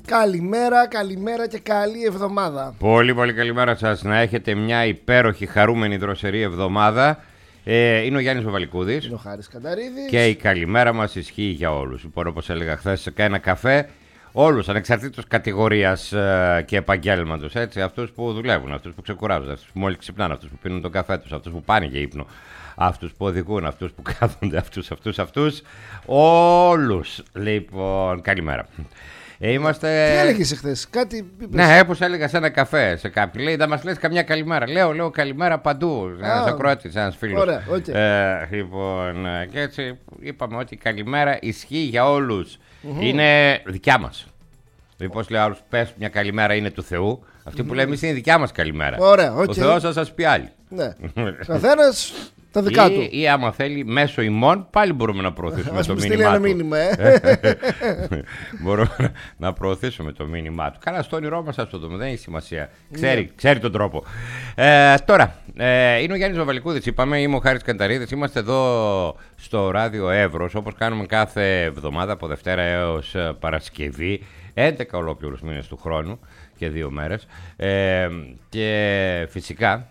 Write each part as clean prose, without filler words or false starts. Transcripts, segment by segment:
Καλημέρα, καλημέρα και καλή εβδομάδα. Πολύ πολύ καλημέρα σας. Να έχετε μια υπέροχη, χαρούμενη, δροσερή εβδομάδα. Είναι ο Γιάννης Βαβαλικούδης. Είναι ο Χάρης Κανταρίδης. Και η καλημέρα μας ισχύει για όλους. Λοιπόν, όπως έλεγα χθες, σε ένα καφέ, όλους, ανεξαρτήτως κατηγορίας και επαγγέλματος. Αυτούς που δουλεύουν, αυτούς που ξεκουράζονται, αυτούς που μόλις ξυπνάνε, αυτούς που πίνουν τον καφέ τους, αυτούς που πάνε για ύπνο, αυτούς που οδηγούν, αυτούς που κάθονται, αυτούς. Όλους. Λοιπόν, καλημέρα. Τι έλεγες εχθές, κάτι είπες? Ναι, όπως έλεγα σε ένα καφέ, σε κάποιον. Λέει, θα μας λες καμιά καλημέρα. Λέω καλημέρα παντού. Ένας ακροατής, ένας φίλος. Ωραία, okay. Λοιπόν, και έτσι είπαμε ότι η καλημέρα ισχύει για όλους. Είναι δικιά μας. Δηλαδή, πώς λέει ο άλλος, πες μια καλημέρα είναι του Θεού. Αυτή που λέμε εμείς είναι δικιά μας καλημέρα. Ωραία, okay. Ο Θεός θα σας πει άλλη. Ναι. Καθένας τα δικά του. Ή άμα θέλει μέσω ημών πάλι μπορούμε να προωθήσουμε το μήνυμά του. Μήνυμα, Μπορούμε να προωθήσουμε το μήνυμά του. Καλά, στο όνειρό μας αυτό το δεν έχει σημασία. Ξέρει τον τρόπο. Τώρα, είναι ο Γιάννης Βαβαλικούδης. Είπαμε, είμαι ο Χάρης Κανταρίδης. Είμαστε εδώ στο ράδιο Εύρος, όπως κάνουμε κάθε εβδομάδα από Δευτέρα έως Παρασκευή. 11 ολόκληρους μήνες του χρόνου και 2 μέρες. Και φυσικά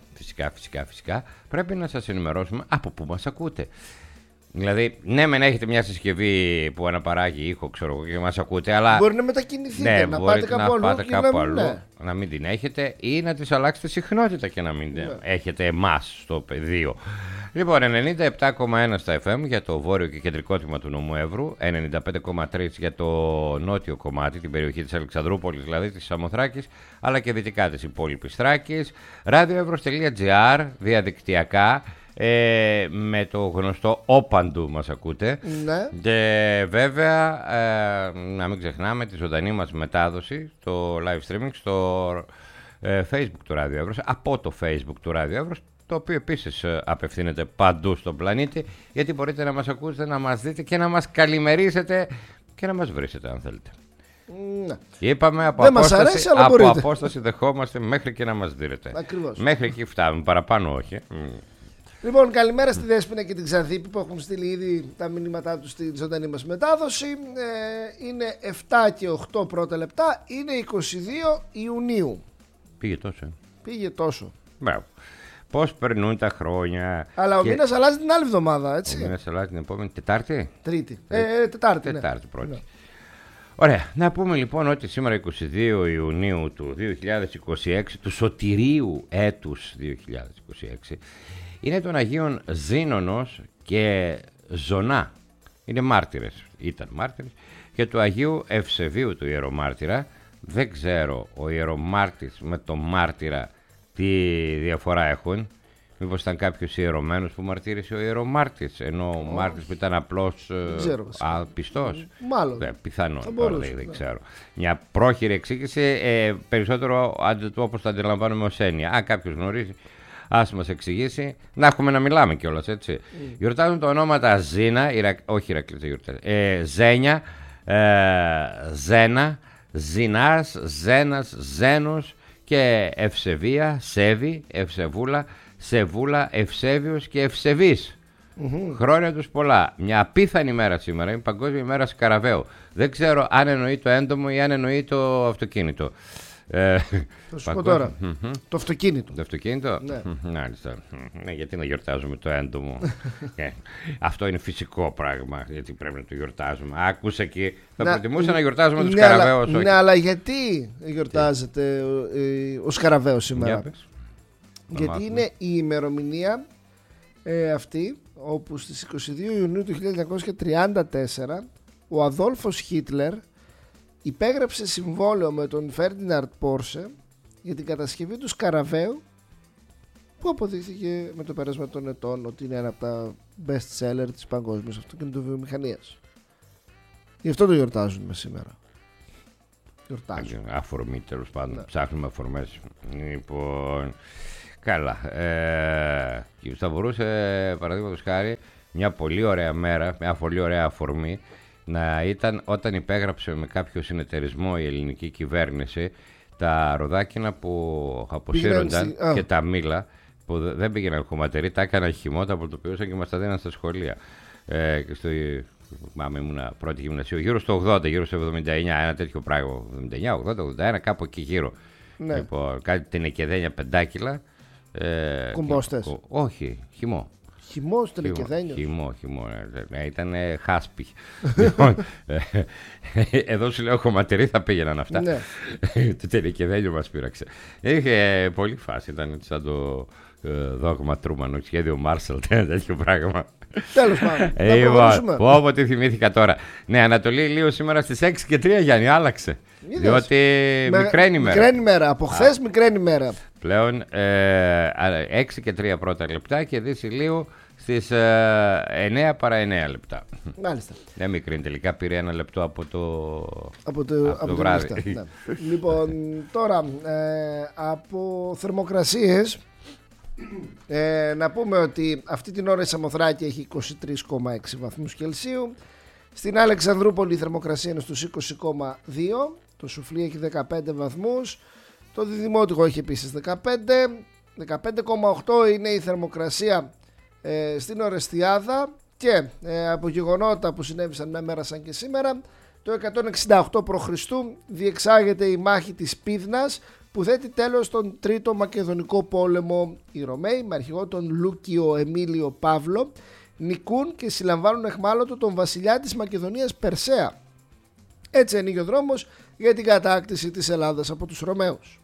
πρέπει να σας ενημερώσουμε από πού μας ακούτε. Δηλαδή, ναι, μεν έχετε μια συσκευή που αναπαράγει ήχο, ξέρω εγώ, και μας ακούτε, αλλά. Μπορεί να μετακινηθείτε, ναι, να πάτε κάπου αλλού. Ναι. Να μην την έχετε ή να της αλλάξετε συχνότητα και να μην έχετε εμάς στο πεδίο. Λοιπόν, 97,1 στα FM για το βόρειο και κεντρικό τμήμα του νομού Εύρου, 95,3 για το νότιο κομμάτι, την περιοχή της Αλεξανδρούπολης, δηλαδή της Σαμοθράκης, αλλά και δυτικά της υπόλοιπης Θράκης. radioevros.gr, διαδικτυακά, με το γνωστό όπαντου μας ακούτε. Ναι. Και βέβαια, να μην ξεχνάμε τη ζωντανή μας μετάδοση, το live streaming στο Facebook του Radio Εύρος, από το Facebook του Radio Εύρος, το οποίο επίσης απευθύνεται παντού στον πλανήτη, γιατί μπορείτε να μας ακούσετε, να μας δείτε και να μας καλημερίσετε και να μας βρίσετε αν θέλετε. Ναι. Είπαμε από απόσταση δεχόμαστε μέχρι και να μας δίνετε. Ακριβώς. Μέχρι εκεί φτάνουμε, παραπάνω όχι. Λοιπόν, καλημέρα στη Δέσποινα και την Ξανθήπη που έχουν στείλει ήδη τα μηνύματά τους στη ζωντανή μας μετάδοση. Είναι 7 και 8 πρώτα λεπτά, είναι 22 Ιουνίου. Πήγε τόσο. Μπράβο. Πώς περνούν τα χρόνια. Αλλά ο μήνας αλλάζει την άλλη εβδομάδα, έτσι. Ο μήνας αλλάζει την επόμενη Τετάρτη. Τρίτη. Τετάρτη, ναι. Τετάρτη πρώτη. Ναι. Ωραία. Να πούμε λοιπόν ότι σήμερα 22 Ιουνίου του 2026, του σωτηρίου έτους 2026, είναι των Αγίων Ζήνονος και Ζωνά. Είναι μάρτυρες, ήταν μάρτυρες. Και του Αγίου Ευσεβίου του ιερομάρτυρα. Δεν ξέρω ο ιερομάρτης με το μάρτυρα τι διαφορά έχουν. Μήπως ήταν κάποιος ιερωμένος που μαρτύρησε ο ιερομάρτης, ενώ ο μάρτης που ήταν απλώς πιστός. Μάλλον. Πιθανόν, δεν ξέρω. Μια πρόχειρη εξήγηση, περισσότερο όπως το αντιλαμβάνομαι ως έννοια. Αν κάποιος γνωρίζει, ας μας εξηγήσει, να έχουμε να μιλάμε κιόλας, έτσι. Γιορτάζουν τα ονόματα Ζήνα, όχι Ηρακλής, Ζένια, Ζένα, Ζηνάς, Ζένας, Ζένος και Ευσεβία, Σέβη, Ευσεβούλα, Σεβούλα, Ευσέβιος και Ευσεβής. Χρόνια τους πολλά. Μια απίθανη μέρα σήμερα, είναι Παγκόσμια ημέρα Σκαραβαίου. Δεν ξέρω αν εννοεί το έντομο ή αν εννοεί το αυτοκίνητο. Θα σου πω τώρα. Το αυτοκίνητο. Το αυτοκίνητο. Ναι, γιατί να γιορτάζουμε το έντομο. Αυτό είναι φυσικό πράγμα. Γιατί πρέπει να το γιορτάζουμε. Άκουσα εκεί. Θα προτιμούσα να γιορτάζουμε το Σκαραβαίο. Ναι, αλλά γιατί γιορτάζεται ο Σκαραβαίος σήμερα? Γιατί είναι η ημερομηνία αυτή όπου στις 22 Ιουνίου του 1934 ο Αδόλφος Χίτλερ υπέγραψε συμβόλαιο με τον Φέρντιναντ Πόρσε για την κατασκευή του Σκαραβαίου, που αποδείχθηκε με το πέρασμα των ετών ότι είναι ένα από τα best seller της παγκόσμιας αυτοκινητοβιομηχανίας. Γι' αυτό το γιορτάζουμε σήμερα. Αφορμή, τέλος πάντων. Ναι. Ψάχνουμε αφορμές. Λοιπόν, καλά. Θα μπορούσε, παραδείγματος χάρη, μια πολύ ωραία μέρα, μια πολύ ωραία αφορμή να ήταν όταν υπέγραψε με κάποιο συνεταιρισμό η ελληνική κυβέρνηση τα ροδάκινα που αποσύρονταν και τα μήλα που δεν πήγαιναν χωματερή, τα έκαναν χυμότα, πολιτοποιούσαν και μας τα δίναν στα σχολεία. Και θυμάμαι, ήμουνα πρώτη γυμνασίου, γύρω στο 80, γύρω στο 79, ένα τέτοιο πράγμα. 79, 80, 81, κάπου εκεί γύρω. Ναι. Λοιπόν, κάτι την Εκεδένια 5 κιλά. Κουμπόστες. Όχι, χυμό. Χυμό στην Εκεδένιο. Χυμό. Ήταν χάσπι. Λοιπόν, εδώ σου λέω χωματερή θα πήγαιναν αυτά. Ναι. Το Εκεδένιο μας πείραξε. Είχε πολύ φάση, ήταν σαν το δόγμα Τρούμαν, σχέδιο Μάρσαλ, τέτοιο πράγμα. Τέλος πάντων. Όποτε θυμήθηκα τώρα. Ναι, Ανατολή λίγο σήμερα στις 6 και 3, Γιάννη, άλλαξε. Είδες. Διότι μικραίνει ημέρα. Μικραίνει ημέρα. Από χθες μικραίνει ημέρα. Πλέον 6 και 3 πρώτα λεπτά και Δύση λίγο στις 9 παρά 9 λεπτά. Μάλιστα. Δεν μικρύνει τελικά, πήρε ένα λεπτό από το βράδυ. Ναι. Λοιπόν, τώρα από θερμοκρασίες να πούμε ότι αυτή την ώρα η Σαμοθράκη έχει 23,6 βαθμούς Κελσίου. Στην Αλεξανδρούπολη η θερμοκρασία είναι στους 20,2. Το Σουφλί έχει 15 βαθμούς. Το Διδημότυχο έχει επίσης 15. 15,8 είναι η θερμοκρασία στην Ορεστιάδα. Και από γεγονότα που συνέβησαν μια μέρα σαν και σήμερα, το 168 π.Χ. διεξάγεται η μάχη της Πύδνας, που θέτει τέλος στον Τρίτο Μακεδονικό Πόλεμο. Οι Ρωμαίοι, με αρχηγό τον Λούκιο Εμίλιο Παύλο, νικούν και συλλαμβάνουν εχμάλωτο τον βασιλιά της Μακεδονίας Περσέα. Έτσι ανοίγει ο δρόμος για την κατάκτηση της Ελλάδας από τους Ρωμαίους.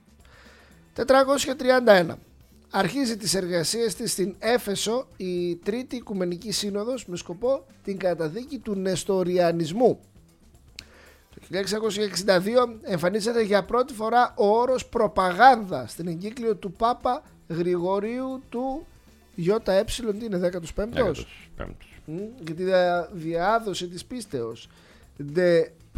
431. Αρχίζει τις εργασίες της στην Έφεσο η Τρίτη Οικουμενική Σύνοδος με σκοπό την καταδίκη του Νεστοριανισμού. Το 1662 εμφανίζεται για πρώτη φορά ο όρος προπαγάνδα στην εγκύκλιο του Πάπα Γρηγορίου του ΙΕ, τι είναι, 15ος. Για τη διάδοση της πίστεως. De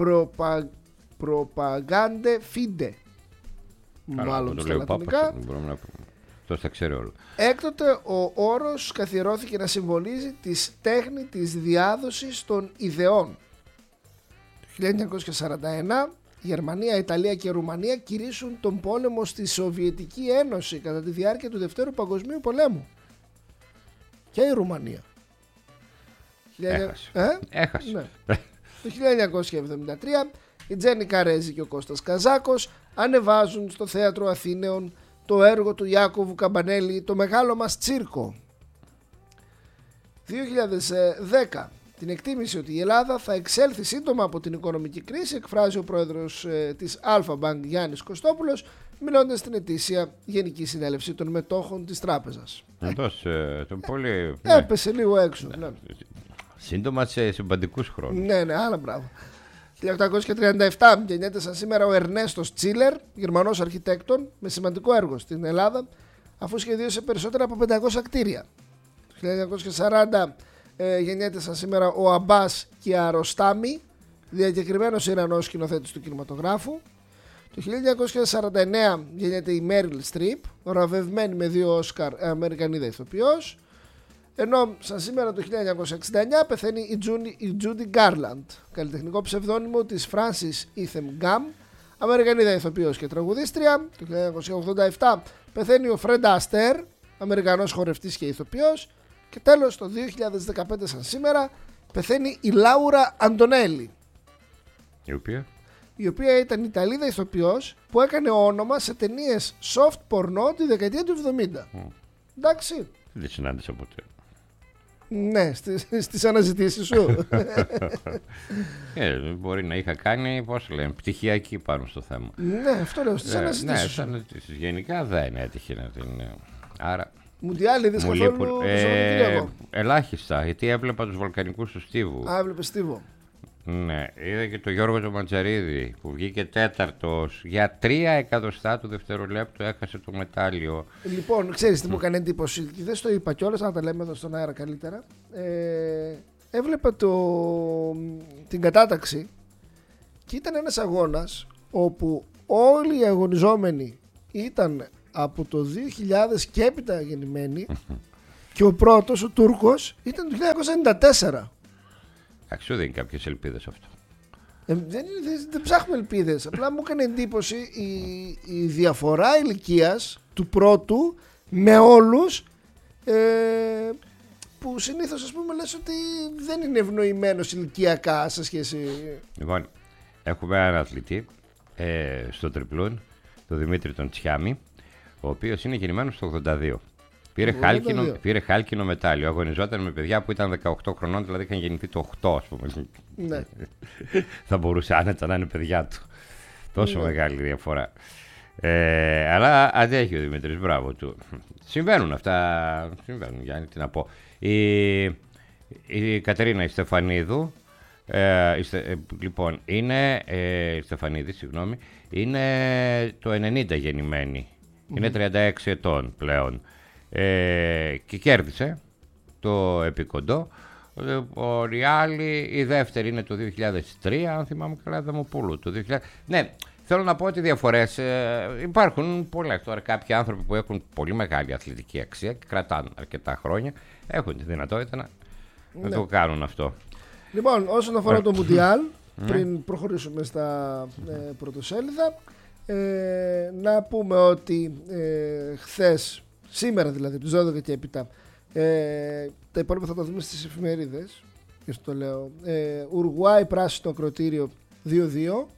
propagande fide. Μάλλον στα λατινικά. Το θα ξέρει όλο. Έκτοτε ο όρος καθιερώθηκε να συμβολίζει τη τέχνη της διάδοσης των ιδεών. Το 1941 Γερμανία, Ιταλία και Ρουμανία κηρύσσουν τον πόλεμο στη Σοβιετική Ένωση κατά τη διάρκεια του Δευτέρου Παγκοσμίου Πολέμου. Και η Ρουμανία. Έχασε. Ναι. Το 1973 η Τζένι Καρέζη και ο Κώστας Καζάκος ανεβάζουν στο Θέατρο Αθήνεων το έργο του Ιάκωβου Καμπανέλη, το μεγάλο μας τσίρκο. 2010 την εκτίμηση ότι η Ελλάδα θα εξέλθει σύντομα από την οικονομική κρίση εκφράζει ο πρόεδρος της Alpha Bank Γιάννης Κωστόπουλος, μιλώντας στην ετήσια Γενική Συνέλευση των Μετόχων της Τράπεζας. Πολύ... Έπεσε λίγο έξω. Ναι. Σύντομα σε συμπαντικούς χρόνους. Ναι, άλλα μπράβο. 1837 γεννιέται σαν σήμερα ο Ερνέστος Τσίλερ, Γερμανός αρχιτέκτον με σημαντικό έργο στην Ελλάδα, αφού σχεδίωσε περισσότερα από 500 κτίρια. Το 1940 γεννιέται σαν σήμερα ο Αμπάς Κιαροστάμι, διακεκριμένος Ιρανός σκηνοθέτης του κινηματογράφου. Το 1949 γεννιέται η Μέριλ Στριπ, βραβευμένη με 2 Όσκαρ Αμερικανίδα ηθοποιός. Ενώ σαν σήμερα το 1969 πεθαίνει η Τζούντι Γκάρλαντ, καλλιτεχνικό ψευδόνυμο της Frances Etham Gum, Αμερικανίδα ηθοποιός και τραγουδίστρια. Το 1987 πεθαίνει ο Φρεντ Αστέρ, Αμερικανός χορευτής και ηθοποιός. Και τέλος το 2015 σαν σήμερα πεθαίνει η Λάουρα Αντονέλη, η οποία ήταν Ιταλίδα ηθοποιός που έκανε όνομα σε ταινίες soft porno τη δεκαετία του 70. Εντάξει. Δεν συνάντησα ποτέ. Ναι, στις αναζητήσεις σου. Μπορεί να είχα κάνει, πώς λένε, πτυχιακή πάνω στο θέμα. Ναι, αυτό λέω, στις αναζητήσεις σου. Ναι, γενικά δεν έτυχε να την... Άρα... Μουντιάλ είδες καθόλου το Σαββατοκύριακο? Ελάχιστα, γιατί έβλεπα τους βολκανικούς του Στίβου. Α, έβλεπες Στίβο. Ναι, είδα και τον Γιώργο τον Μαντζαρίδη που βγήκε τέταρτος για 3 εκατοστά του δευτερολέπτου, έχασε το μετάλλιο. Λοιπόν, ξέρεις τι μου έκανε εντύπωση, και δεν στο είπα κιόλας, να τα λέμε εδώ στον αέρα καλύτερα. Έβλεπα την κατάταξη και ήταν ένας αγώνας όπου όλοι οι αγωνιζόμενοι ήταν από το 2000 και έπειτα γεννημένοι και ο πρώτος, ο Τούρκος, ήταν το 1994. Εντάξει, δεν είναι κάποιες ελπίδες αυτό. Δεν ψάχνουμε ελπίδες. Απλά μου έκανε εντύπωση η διαφορά ηλικίας του πρώτου με όλους που συνήθως ας πούμε λες ότι δεν είναι ευνοημένος ηλικιακά σε σχέση. Λοιπόν, έχουμε έναν αθλητή στο τριπλούν, τον Δημήτρη τον Τσιάμι, ο οποίος είναι γεννημένος το 82. Πήρε χάλκινο μετάλλιο. Αγωνιζόταν με παιδιά που ήταν 18 χρονών, δηλαδή είχαν γεννηθεί το 8, ας πούμε. Ναι. Θα μπορούσε άνετα να είναι παιδιά του. Τόσο μεγάλη διαφορά. Αλλά αντέχει ο Δημήτρης, μπράβο του. Συμβαίνουν αυτά. Συμβαίνουν, Γιάννη, τι να πω. Η Κατερίνα η Στεφανίδου, λοιπόν, είναι Στεφανίδη, συγγνώμη, είναι το 90 γεννημένη. Είναι 36 ετών πλέον. Και κέρδισε το επικοντό. Η άλλη, η δεύτερη είναι το 2003, αν θυμάμαι καλά, Δαμοπούλου. Το 2000. Ναι, θέλω να πω ότι διαφορές υπάρχουν πολλές. Τώρα κάποιοι άνθρωποι που έχουν πολύ μεγάλη αθλητική αξία και κρατάνε αρκετά χρόνια, έχουν τη δυνατότητα να το κάνουν αυτό. Λοιπόν, όσον αφορά το Μουντιάλ, πριν προχωρήσουμε στα πρωτοσέλιδα, να πούμε ότι χθες, σήμερα δηλαδή, τις 12 και έπειτα, τα υπόλοιπα θα τα δούμε στις εφημερίδες, και στο λέω. Ουρουάη πράσινο ακροτήριο 2-2.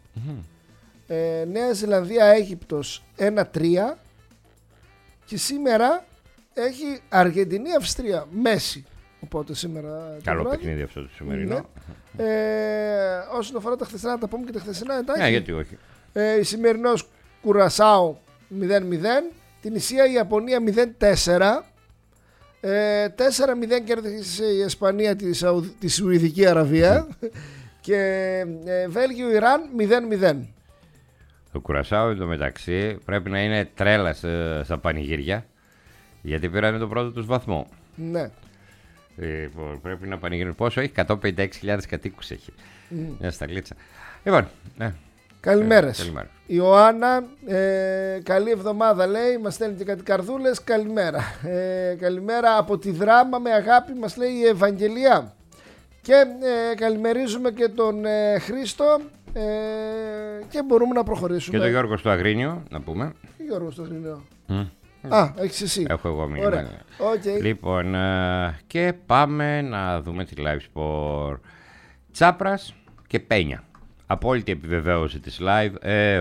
Νέα Ζηλανδία Αίγυπτος 1-3. Και σήμερα έχει Αργεντινή Αυστρία Μέση. Οπότε σήμερα. Καλό παιχνίδι αυτό το σημερινό. Ναι. Όσον αφορά τα χθεσινά, να τα πούμε και τα χθεσινά, εντάξει. Ναι, γιατί όχι. Η σημερινός Κουρασάο 0-0. Την Ισία η Ιαπωνία 0-4. 4-0 κέρδισε η Ισπανία τη Σουηδική Αραβία. Και Βέλγιο Ιράν 0-0. Το Κουρασάο εντωμεταξύ πρέπει να είναι τρέλα στα πανηγύρια, γιατί πήρανε τον πρώτο τους βαθμό. Ναι. Πρέπει να πανηγυρίσουν. Πόσο έχει? 156.000 κατοίκους έχει. Μια σταλίτσα. Λοιπόν, ναι. Καλημέρες. Η Ιωάννα, καλή εβδομάδα λέει, μας στέλνει και κάτι καρδούλες. Καλημέρα. Καλημέρα από τη Δράμα, με αγάπη μας λέει η Ευαγγελία. Και καλημερίζουμε και τον Χρήστο και μπορούμε να προχωρήσουμε. Και τον Γιώργο στο Αγρίνιο, να πούμε. Γιώργο στο Αγρίνιο. Έχεις εσύ. Έχω εγώ μήνυμα. Okay. Λοιπόν, και πάμε να δούμε τη Live Sport. Τσάπρας και Πένια. Απόλυτη επιβεβαίωση της Live.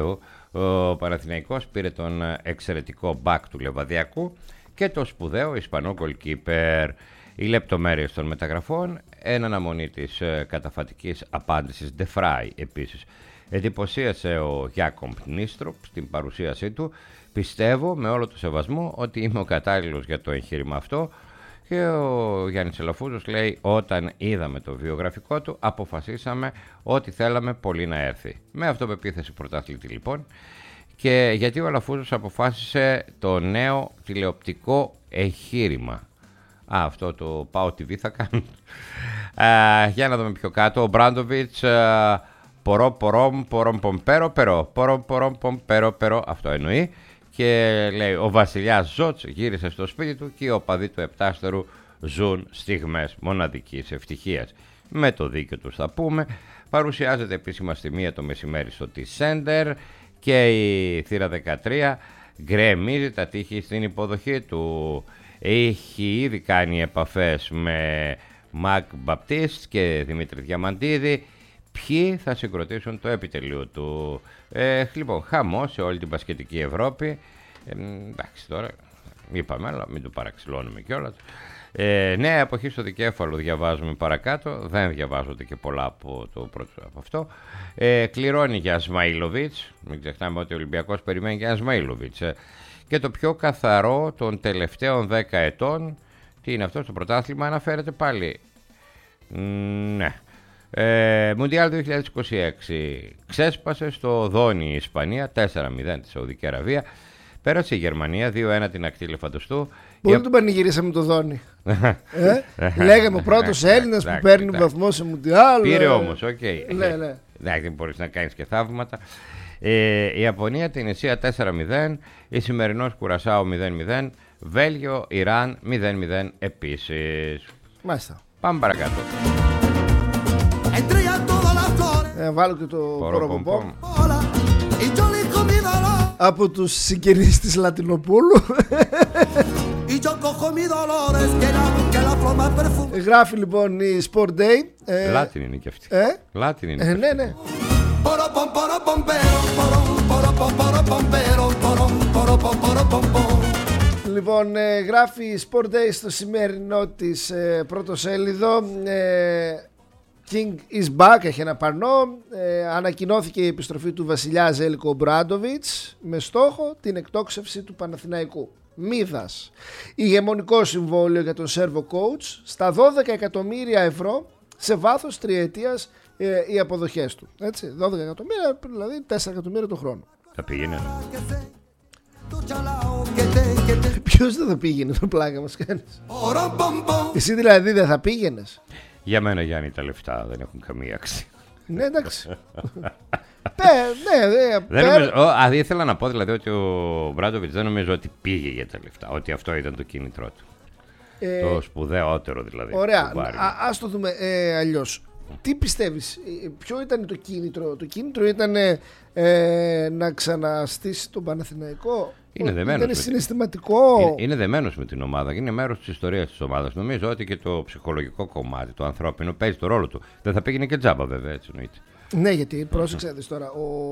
Ο Παναθηναϊκός πήρε τον εξαιρετικό μπακ του Λεβαδιακού και το σπουδαίο Ισπανό goalkeeper. Οι λεπτομέρειες των μεταγραφών, εν αναμονή της καταφατικής απάντησης De Vrij επίσης. Εντυπωσίασε ο Γιάκομπ Νίστροπ στην παρουσίασή του. Πιστεύω με όλο το σεβασμό ότι είμαι ο κατάλληλος για το εγχείρημα αυτό. Και ο Γιάννης Ελαφούζος λέει, όταν είδαμε το βιογραφικό του αποφασίσαμε ότι θέλαμε πολύ να έρθει. Με αυτοπεποίθηση πρωταθλητή λοιπόν. Και γιατί ο Ελαφούζος αποφάσισε το νέο τηλεοπτικό εγχείρημα. Αυτό το Πάω TV θα κάνω. Για να δούμε πιο κάτω. Ο Μπράντοβιτς περό. Αυτό εννοεί. Και λέει ο Βασιλιάς Ζότς γύρισε στο σπίτι του και οι οπαδοί του Επτάστερου ζουν στιγμές μοναδικής ευτυχίας. Με το δίκιο τους θα πούμε. Παρουσιάζεται επίσημα στη 1 το μεσημέρι στο T-Center και η θύρα 13 γκρεμίζει τα τείχη στην υποδοχή του. Έχει ήδη κάνει επαφές με Μακ Μπαπτίστ και Δημήτρη Διαμαντίδη. Ποιοι θα συγκροτήσουν το επιτελείο του. Λοιπόν, χαμό σε όλη την μπασκετική Ευρώπη. Εντάξει, τώρα είπαμε, αλλά μην το παραξηλώνουμε κιόλας. Νέα εποχή στο δικέφαλο διαβάζουμε παρακάτω. Δεν διαβάζονται και πολλά από το πρώτο από αυτό. Κληρώνει για Σμαήλοβιτς. Μην ξεχνάμε ότι ο Ολυμπιακός περιμένει για Σμαήλοβιτς. Και το πιο καθαρό των τελευταίων 10 ετών, τι είναι αυτό στο πρωτάθλημα, αναφέρεται πάλι. Ναι. Μουντιάλ 2026. Ξέσπασε στο Δόνι η Ισπανία 4-0 τη Σαουδική Αραβία. Πέρασε η Γερμανία 2-1 την ακτή Λεφαντοστού. Πολύ τον πανηγυρίσαμε το Δόνι. Λέγαμε ο πρώτος Έλληνας που παίρνει βαθμό σε Μουντιάλ. Πήρε όμως, οκ. Ναι. Δεν μπορείς να κάνεις και θαύματα. Η Ιαπωνία την Ισία 4-0. Η σημερινός Κουρασάο 0-0. Βέλγιο, Ιράν 0-0 επίσης. Μάλιστα. Πάμε παρακάτω. Βάλω και το ποροπομπό από τους συγγενείς της Λατινοπούλου. Γράφει λοιπόν η Sport Day. Λάτιν είναι και αυτή. Λάτιν είναι. Ναι, ναι. Λοιπόν, γράφει η Sport Day στο σημερινό της πρωτοσέλιδο. King is back, έχει ένα πανό. Ανακοινώθηκε η επιστροφή του βασιλιά Ζέλικο Ομπράντοβιτς με στόχο την εκτόξευση του Παναθηναϊκού. Μίδας. Ηγεμονικό συμβόλαιο για τον Σέρβο coach στα 12 εκατομμύρια ευρώ σε βάθος τριετίας οι αποδοχές του. Έτσι, 12 εκατομμύρια, δηλαδή 4 εκατομμύρια το χρόνο. Θα πήγαινε. Ποιος δεν θα πήγαινε, το πλάκα μας κάνεις. Εσύ δηλαδή δεν θα πήγαινες? Για μένα, Γιάννη, τα λεφτά δεν έχουν καμία αξία. Ναι, εντάξει. Ήθελα να πω δηλαδή ότι ο Μπράντοβιτς δεν νομίζω ότι πήγε για τα λεφτά, ότι αυτό ήταν το κίνητρό του. Το σπουδαιότερο δηλαδή. Ωραία, ας το δούμε αλλιώς. Τι πιστεύεις, ποιο ήταν το κίνητρο? Το κίνητρο ήταν να ξαναστήσει τον Παναθηναϊκό? Ήταν συναισθηματικό? Είναι δεμένος με την ομάδα, είναι μέρος της ιστορίας της ομάδας. Νομίζω ότι και το ψυχολογικό κομμάτι, το ανθρώπινο, παίζει το ρόλο του. Δεν θα πήγαινε και τζάμπα, βέβαια, έτσι εννοείται. Ναι, γιατί πρόσεξε δεις τώρα,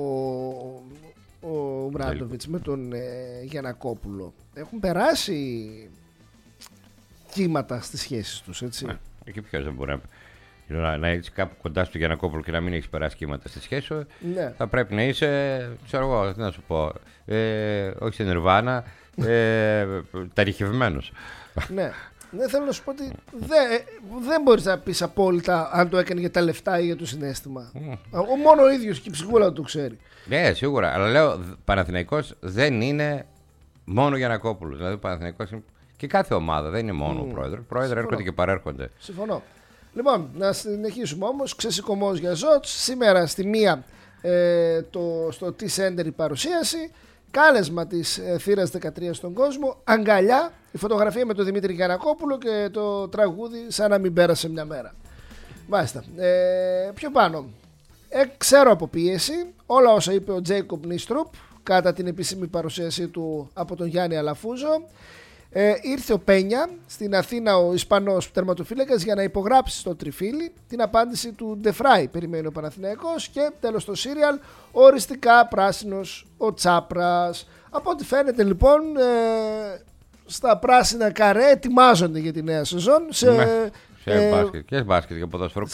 ο Μπράντοβιτς με τον Γιαννακόπουλο έχουν περάσει κύματα στις σχέσεις τους, έτσι. Και ποιος δεν μπορεί να είσαι κάπου κοντά στο Γιαννακόπουλο και να μην έχεις περάσει κύματα στη σχέση σου. Ναι. Θα πρέπει να είσαι, ξέρω εγώ, τι να σου πω, όχι στην Νιρβάνα, ταρυχευμένος. Ναι. Ναι, θέλω να σου πω ότι δεν μπορείς να πεις απόλυτα αν το έκανε για τα λεφτά ή για το συναίσθημα. Μόνο ο ίδιος και η ψυχούλα του ξέρει. Ναι, σίγουρα. Αλλά λέω, Παναθηναϊκός δεν είναι μόνο Γιαννακόπουλος. Δηλαδή, Παναθηναϊκός είναι και κάθε ομάδα, δεν είναι μόνο ο πρόεδρος. Οι πρόεδροι έρχονται και παρέρχονται. Συμφωνώ. Λοιπόν, να συνεχίσουμε όμως. Ξεσηκωμός για Ζότς. Σήμερα στη 1 στο T-Center η παρουσίαση. Κάλεσμα της θύρας 13 στον κόσμο. Αγκαλιά. Η φωτογραφία με τον Δημήτρη Γιαννακόπουλο και το τραγούδι σαν να μην πέρασε μια μέρα. Μάλιστα. Πιο πάνω. Ξέρω από πίεση όλα όσα είπε ο Τζέικοπ Νίστρουπ κατά την επίσημη παρουσίασή του από τον Γιάννη Αλαφούζο. Ήρθε ο Πένια στην Αθήνα, ο Ισπανός τερματοφύλακας, για να υπογράψει στο τριφύλι την απάντηση του Ντεφράι, περιμένει ο Παναθηναϊκός. Και τέλος στο σύριαλ, οριστικά πράσινος ο Τσάπρας. Από ό,τι φαίνεται λοιπόν στα πράσινα καρέ ετοιμάζονται για τη νέα σεζόν. Και μπάσκετ και ποδόσφαιρο.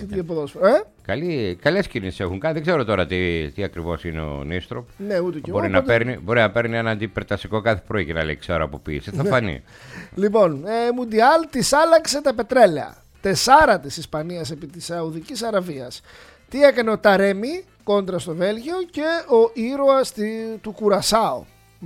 Καλές κινήσεις έχουν κάνει. Δεν ξέρω τώρα τι ακριβώς είναι ο Νίστροπ. Ναι, ούτε και μπορεί να παίρνει ένα αντιπερτασικό κάθε πρωί και να λέει ξέρω από ποιήση. Θα φανεί. Λοιπόν, Μουντιάλ της άλλαξε τα πετρέλαια. 4 της Ισπανίας επί της Σαουδικής Αραβίας. Τι έκανε ο Ταρέμι κόντρα στο Βέλγιο και ο ήρωας του Κουρασάου.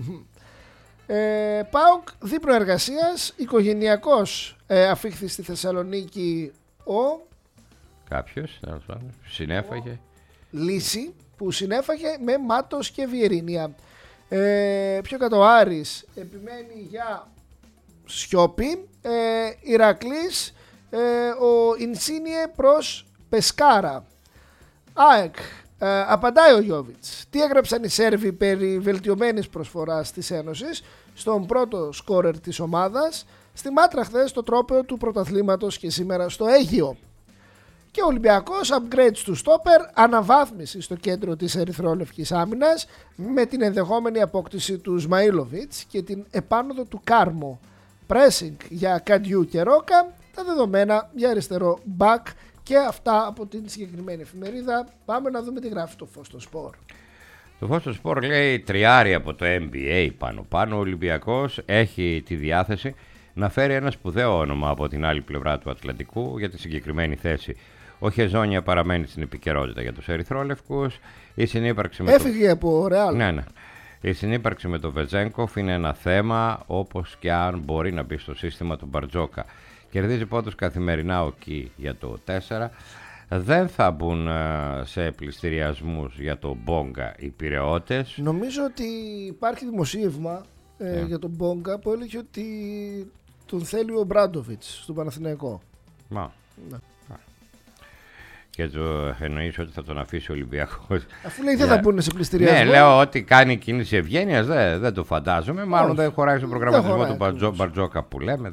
ΠΑΟΚ δίπλο εργασίας, οικογενειακός αφήχθη στη Θεσσαλονίκη κάποιος συνέφαγε Λύση που συνέφαγε με Μάτος και Βιερίνια. Πιο κάτω Άρης επιμένει για σιώπη. Ηρακλής, ο Ινσίνιε προς Πεσκάρα. ΑΕΚ, απαντάει ο Γιόβιτς. Τι έγραψαν οι Σέρβοι περί βελτιωμένης προσφοράς της Ένωσης στον πρώτο σκόρερ της ομάδας στη Μάτρα χθες το τρόπαιο του πρωταθλήματος και σήμερα στο Αίγυο. Και ο Ολυμπιακός upgrade του στόπερ, αναβάθμιση στο κέντρο της ερυθρόλευκης άμυνας με την ενδεχόμενη απόκτηση του Σμαΐλοβιτς και την επάνωδο του Κάρμο. Pressing για Καντιού και Ρόκα, τα δεδομένα για αριστερό back. Και αυτά από την συγκεκριμένη εφημερίδα. Πάμε να δούμε τι γράφει το Φως στο Σπορ. Το Φως στο Σπορ λέει τριάρι από το NBA πάνω. Ο Ολυμπιακός έχει τη διάθεση να φέρει ένα σπουδαίο όνομα από την άλλη πλευρά του Ατλαντικού για τη συγκεκριμένη θέση. Ο Χεζόνια παραμένει στην επικαιρότητα για τους ερυθρόλευκους. Έφυγε από Ρεάλ. Ναι. Η συνύπαρξη με τον Βετζένκοφ είναι ένα θέμα, όπως και αν μπορεί να μπει στο σύστημα του Μπαρτζόκα. Κερδίζει πόντους καθημερινά ο Κι για το 4. Δεν θα μπουν σε πληστηριασμούς για το Μπόγκα οι Πειραιώτες. Νομίζω ότι υπάρχει δημοσίευμα για τον Μπόγκα που έλεγε ότι τον θέλει ο Μπράντοβιτς στον Παναθηναϊκό. Ναι. Και εννοείς ότι θα τον αφήσει ο Ολυμπιακός. Αφού λέει δεν θα πούνε σε πληστηριασμό. Ναι, λέω ότι κάνει κίνηση ευγένειας, δεν το φαντάζομαι. Μάλλον δεν χωράει στον προγραμματισμό του Μπαρτζόκα που λέμε.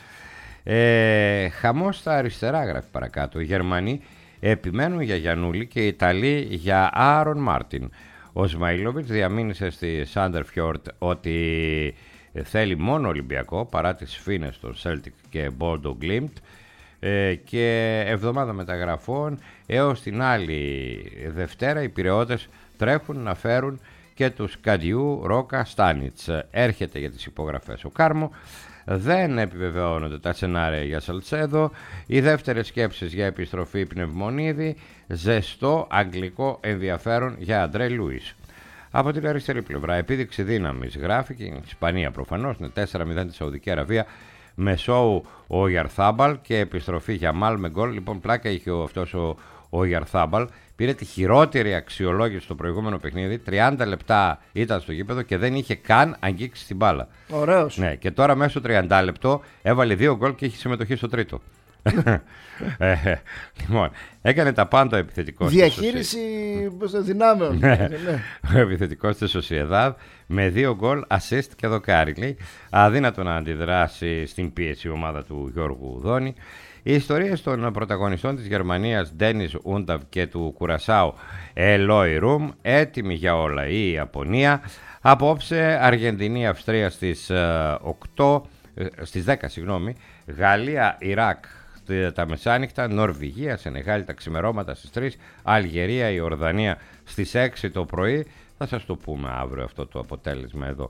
Χαμός στα αριστερά, γράφει παρακάτω. Οι Γερμανοί επιμένουν για Γιαννούλη και οι Ιταλοί για Άρον Μάρτιν. Ο Σμαϊλόβιτς διαμήνυσε στη Σάντερφιόρτ ότι θέλει μόνο Ολυμπιακό παρά τις φίνες στο Celtic και Bordeaux Glimt. Και εβδομάδα μεταγραφών έως την άλλη Δευτέρα οι Πειραιώτες τρέχουν να φέρουν και τους Καντιού, Ρόκα, Στάνιτς. Έρχεται για τις υπογραφές ο Κάρμο. Δεν επιβεβαιώνονται τα σενάρια για Σαλτσέδο. Οι δεύτερες σκέψεις για επιστροφή Πνευμονίδη. Ζεστό αγγλικό ενδιαφέρον για Αντρέ Λούις. Από την αριστερή πλευρά επίδειξη δύναμης γράφει και η Ισπανία προφανώς είναι 4-0 τη Σαουδική Αραβία. Με σόου ο Ιαρθάμπαλ και επιστροφή για Μάλ με γκολ. Λοιπόν, πλάκα είχε αυτός ο Ιαρθάμπαλ. Πήρε τη χειρότερη αξιολόγηση στο προηγούμενο παιχνίδι. 30 λεπτά ήταν στο γήπεδο και δεν είχε καν αγγίξει την μπάλα. Ωραίος. Ναι, και τώρα μέσα στο 30 λεπτό έβαλε 2 γκολ και είχε συμμετοχή στο τρίτο. Λοιπόν, έκανε τα πάντα επιθετικό. Διαχείριση δυνάμεων. Ο επιθετικός της Σοσιεδάδ με 2 γκολ, assist και δοκάρι. Λέει, αδύνατο να αντιδράσει στην πίεση η ομάδα του Γιώργου Δόνη. Οι ιστορίες των πρωταγωνιστών της Γερμανίας, Ντένις Ούνταβ και του Κουρασάου, Ελόι Ρουμ, έτοιμη για όλα η Ιαπωνία. Απόψε Αργεντινή-Αυστρία στις 10, Γαλλία, Ιράκ τα μεσάνυχτα, Νορβηγία, Σενεγάλη τα ξημερώματα στις 3, Αλγερία, Ιορδανία στις 6 το πρωί. Θα σας το πούμε αύριο αυτό το αποτέλεσμα εδώ.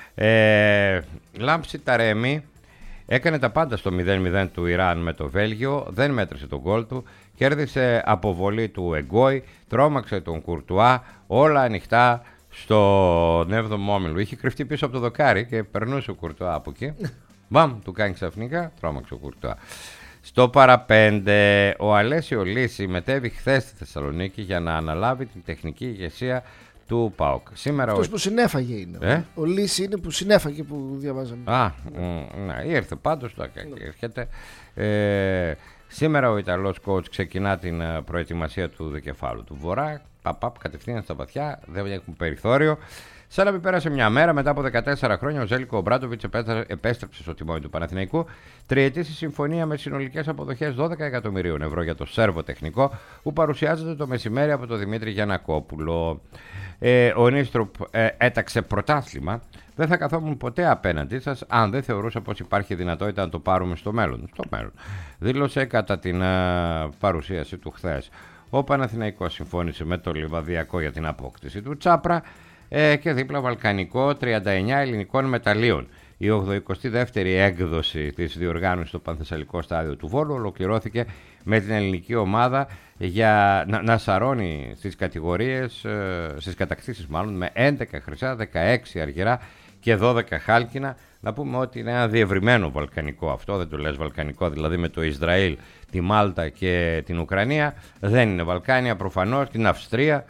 Λάμψη Ταρέμι έκανε τα πάντα στο 0-0 του Ιράν με το Βέλγιο, δεν μέτρησε τον γκολ του, κέρδισε αποβολή του Εγκόι, τρόμαξε τον Κουρτουά, όλα ανοιχτά στον 7ο όμιλο. Είχε κρυφτεί πίσω από το δοκάρι και περνούσε ο Κουρτουά από εκεί. Μπαμ, του κάνει ξαφνικά, τρόμαξε ο Κουρτουά. Στο παραπέντε, ο Αλέσιο Λύση μετέβη χθες στη Θεσσαλονίκη για να αναλάβει την τεχνική ηγεσία του ΠΑΟΚ. Αυτός που συνέφαγε είναι. Ο Λύση είναι που συνέφαγε που διαβάζαμε. Ήρθε πάντως, έρχεται. Σήμερα ο Ιταλός coach ξεκινά την προετοιμασία του δικεφάλου του Βορρά. Κατευθείαν στα βαθιά, δεν έχουν περιθώριο. Σαν να μην πέρασε μια μέρα, μετά από 14 χρόνια, ο Ζέλικο Ομπράντοβιτς επέστρεψε στο τιμόνι του Παναθηναϊκού. Τριετή συμφωνία με συνολικές αποδοχές 12 εκατομμυρίων ευρώ για το Σέρβο τεχνικό, που παρουσιάζεται το μεσημέρι από τον Δημήτρη Γιαννακόπουλο. Ο Νίστρουπ έταξε πρωτάθλημα. Δεν θα καθόμουν ποτέ απέναντί σας αν δεν θεωρούσα πως υπάρχει δυνατότητα να το πάρουμε στο μέλλον. Δήλωσε κατά την παρουσίαση του χθες. Ο Παναθηναϊκός συμφώνησε με το Λιβαδιακό για την απόκτηση του Τσάπρα. Και δίπλα Βαλκανικό 39 ελληνικών μεταλλίων. Η 82η έκδοση της διοργάνωσης στο Πανθεσσαλικό Στάδιο του Βόλου ολοκληρώθηκε με την ελληνική ομάδα για να σαρώνει στις κατηγορίες, στις κατακτήσεις μάλλον, με 11 χρυσά, 16 αργυρά και 12 χάλκινα. Να πούμε ότι είναι ένα διευρυμένο βαλκανικό αυτό, δεν το λες βαλκανικό δηλαδή με το Ισραήλ, τη Μάλτα και την Ουκρανία. Δεν είναι Βαλκάνια προφανώς, την Αυστρία.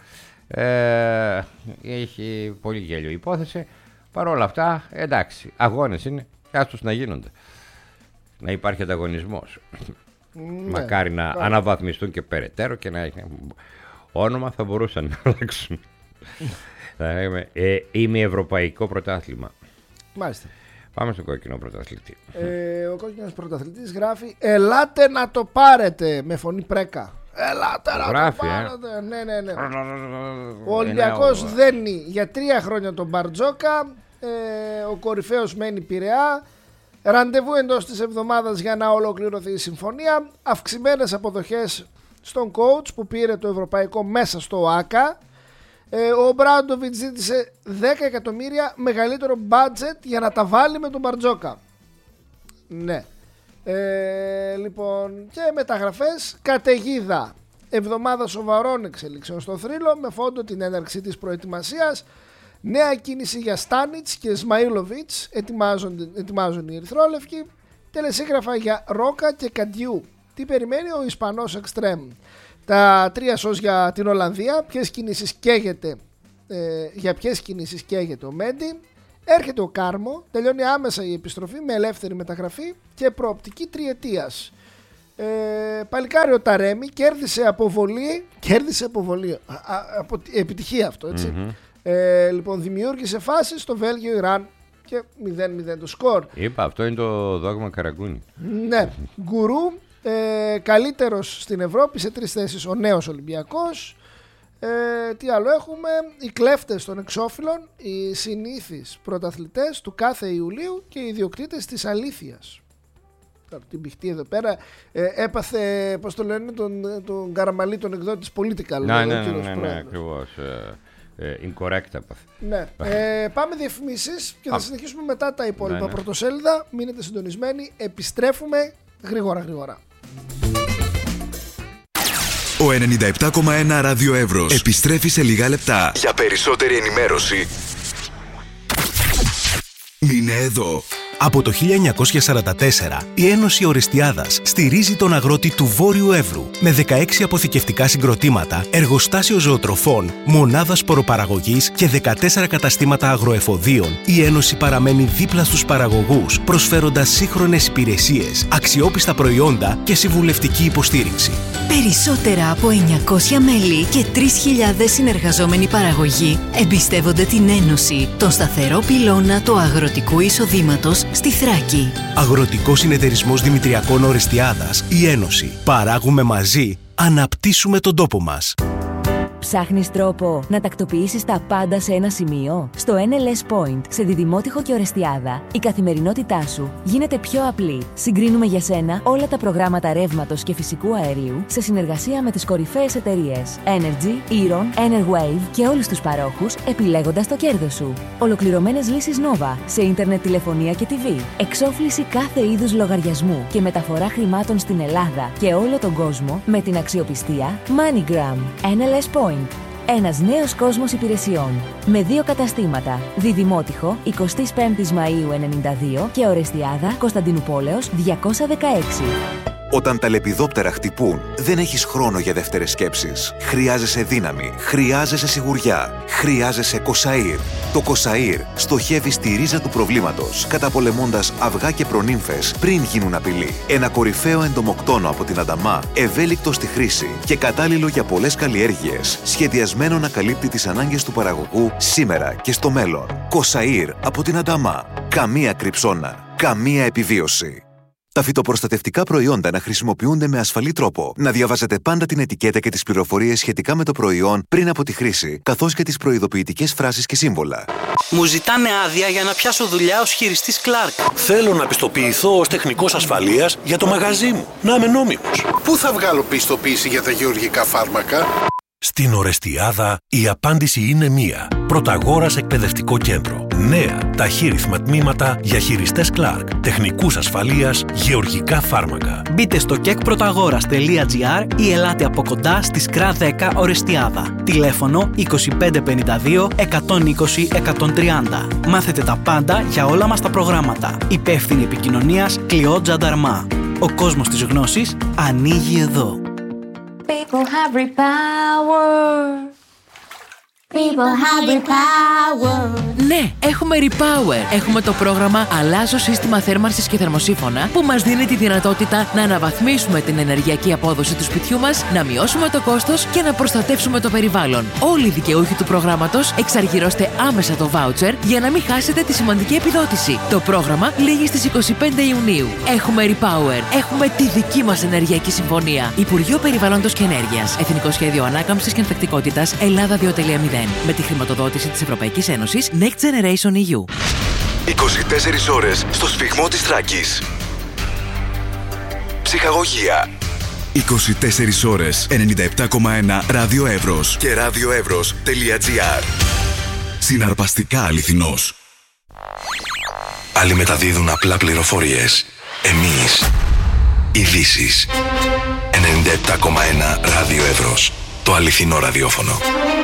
Έχει πολύ γέλιο η υπόθεση. Παρ' όλα αυτά, εντάξει, αγώνες είναι, άστος να γίνονται. Να υπάρχει ανταγωνισμός. Μακάρι να αναβαθμιστούν και περαιτέρω και να όνομα θα μπορούσαν να αλλάξουν. Είμαι ευρωπαϊκό πρωτάθλημα. Μάλιστα. Πάμε στον κόκκινο πρωταθλητή. Ο κόκκινος πρωταθλητής γράφει «Ελάτε να το πάρετε» με φωνή πρέκα. Ελάτε να το πάρετε. Ναι. Ο Ολυμπιακός δένει για 3 χρόνια τον Μπαρτζόκα. Ο κορυφαίος μένει Πειραιά. Ραντεβού εντός της εβδομάδας για να ολοκληρωθεί η συμφωνία. Αυξημένες αποδοχές στον coach που πήρε το ευρωπαϊκό μέσα στο ΆΚΑ. Ο Μπράντοβιτς ζήτησε 10 εκατομμύρια μεγαλύτερο budget για να τα βάλει με τον Μπαρτζόκα. Ναι. Λοιπόν, και μεταγραφές, καταιγίδα. Εβδομάδα σοβαρών εξελίξεων στο Θρύλο με φόντο την έναρξη της προετοιμασίας. Νέα κίνηση για Στάνιτς και Σμαϊλόβιτς, ετοιμάζουν οι Ερυθρόλευκοι. Τελεσίγραφα για Ρόκα και Καντιού. Τι περιμένει ο Ισπανός Εξτρέμ. Τα 3 σως για την Ολλανδία. Για ποιες κινήσεις καίγεται ο Μέντι. Έρχεται ο Κάρμο. Τελειώνει άμεσα η επιστροφή με ελεύθερη μεταγραφή και προοπτική 3 ετίας. Παλικάρι ο Ταρέμι κέρδισε αποβολή. Επιτυχία αυτό, έτσι. Λοιπόν, δημιούργησε φάσεις στο Βέλγιο-Ιράν και 0-0 το σκορ. Είπα, αυτό είναι το δόγμα Καραγκούνη. Ναι, γκουρού. Καλύτερος στην Ευρώπη σε 3 θέσεις ο νέος Ολυμπιακός. Τι άλλο έχουμε? Οι κλέφτες των εξώφυλλων, οι συνήθεις πρωταθλητές του κάθε Ιουλίου και οι ιδιοκτήτες της αλήθειας. Την πηχτή εδώ πέρα έπαθε, πώς το λένε, τον Καραμαλή, τον εκδότη της Political. Ναι, ακριβώς. Incorrect έπαθε. Ναι. Πάμε διαφημίσεις και θα συνεχίσουμε μετά τα υπόλοιπα πρωτοσέλιδα. Μείνετε συντονισμένοι, επιστρέφουμε γρήγορα. Ο 97,1 Ράδιο Εύρος επιστρέφει σε λίγα λεπτά. Για περισσότερη ενημέρωση μείνε εδώ. Από το 1944, η Ένωση Ορεστιάδας στηρίζει τον αγρότη του Βόρειου Εύρου με 16 αποθηκευτικά συγκροτήματα, εργοστάσιο ζωοτροφών, μονάδα σποροπαραγωγής και 14 καταστήματα αγροεφοδίων. Η Ένωση παραμένει δίπλα στους παραγωγούς, προσφέροντας σύγχρονες υπηρεσίες, αξιόπιστα προϊόντα και συμβουλευτική υποστήριξη. Περισσότερα από 900 μέλη και 3.000 συνεργαζόμενοι παραγωγοί εμπιστεύονται την Ένωση, τον σταθερό πυλώνα του αγροτικού εισοδήματος στη Θράκη. Αγροτικός Συνεταιρισμός Δημητριακών Ορεστιάδας, η Ένωση. Παράγουμε μαζί, αναπτύσσουμε τον τόπο μας. Ψάχνεις τρόπο να τακτοποιήσεις τα πάντα σε ένα σημείο? Στο NLS Point, σε Διδημότυχο και Ορεστιάδα, η καθημερινότητά σου γίνεται πιο απλή. Συγκρίνουμε για σένα όλα τα προγράμματα ρεύματος και φυσικού αερίου σε συνεργασία με τις κορυφαίες εταιρείες Energy, Eron, Enerwave και όλους τους παρόχους, επιλέγοντας το κέρδος σου. Ολοκληρωμένες λύσεις Nova σε ίντερνετ, τηλεφωνία και TV. Εξόφληση κάθε είδους λογαριασμού και μεταφορά χρημάτων στην Ελλάδα και όλο τον κόσμο με την αξιοπιστία MoneyGram. NLS Point. Ένας νέος κόσμος υπηρεσιών. Με 2 καταστήματα. Διδημότυχο, 25 Μαΐου 92 και Ορεστιάδα, Κωνσταντινουπόλεως 216. Όταν τα λεπιδόπτερα χτυπούν, δεν έχεις χρόνο για δεύτερες σκέψεις. Χρειάζεσαι δύναμη, χρειάζεσαι σιγουριά, χρειάζεσαι Κοσαΐρ. Το Κοσαΐρ στοχεύει στη ρίζα του προβλήματος, καταπολεμώντας αυγά και προνύμφες πριν γίνουν απειλή. Ένα κορυφαίο εντομοκτόνο από την Ανταμά, ευέλικτο στη χρήση και κατάλληλο για πολλές καλλιέργειες, σχεδιασμένο να καλύπτει τις ανάγκες του παραγωγού σήμερα και στο μέλλον. Κοσαΐρ από την Ανταμά. Καμία κρυψώνα, καμία επιβίωση. Τα φυτοπροστατευτικά προϊόντα να χρησιμοποιούνται με ασφαλή τρόπο. Να διαβάζετε πάντα την ετικέτα και τις πληροφορίες σχετικά με το προϊόν πριν από τη χρήση, καθώς και τις προειδοποιητικές φράσεις και σύμβολα. Μου ζητάνε άδεια για να πιάσω δουλειά ως χειριστής Clark. Θέλω να πιστοποιηθώ ως τεχνικός ασφαλείας για το μαγαζί μου. Να είμαι νόμιμος. Πού θα βγάλω πιστοποίηση για τα γεωργικά φάρμακα? Στην Ορεστιάδα η απάντηση είναι μία. Πρωταγόρας εκπαιδευτικό κέντρο. Νέα ταχύρυθμα τμήματα για χειριστές Clark, τεχνικούς ασφαλείας, γεωργικά φάρμακα. Μπείτε στο kekprotagora.gr ή ελάτε από κοντά στη ΣΚΡΑ 10 Ορεστιάδα. Τηλέφωνο 2552 120 130. Μάθετε τα πάντα για όλα μας τα προγράμματα. Υπεύθυνη επικοινωνίας Κλειό Τζανταρμά. Ο κόσμος της γνώσης ανοίγει εδώ. People have repower. People have repower. Ναι, έχουμε Repower. Έχουμε το πρόγραμμα Αλλάζω σύστημα θέρμανσης και θερμοσύφωνα που μας δίνει τη δυνατότητα να αναβαθμίσουμε την ενεργειακή απόδοση του σπιτιού μας, να μειώσουμε το κόστος και να προστατεύσουμε το περιβάλλον. Όλοι οι δικαιούχοι του προγράμματος εξαργυρώστε άμεσα το voucher για να μην χάσετε τη σημαντική επιδότηση. Το πρόγραμμα λήγει στις 25 Ιουνίου. Έχουμε Repower. Έχουμε τη δική μας ενεργειακή συμφωνία. Υπουργείο Περιβάλλοντος και Ενέργειας. Εθνικό Σχέδιο Ανάκαμψης και Ανθεκτικότητας Ελλάδα 2.0. Με τη χρηματοδότηση της Ευρωπαϊκής Ένωσης Next Generation EU. 24 ώρες στο σφυγμό της Θράκης. Ψυχαγωγία. 24 ώρες 97,1 Ράδιο Εύρος και radioevros.gr. Συναρπαστικά αληθινός. Άλλοι μεταδίδουν απλά πληροφορίες. Εμείς ειδήσεις. 97,1 Ράδιο Εύρος. Το αληθινό ραδιόφωνο.